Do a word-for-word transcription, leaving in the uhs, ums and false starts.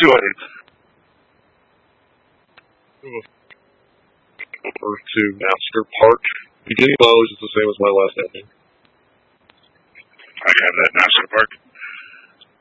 doing? Over to Master Park. Beginning of hours is the same as my last ending. I have that Master Park.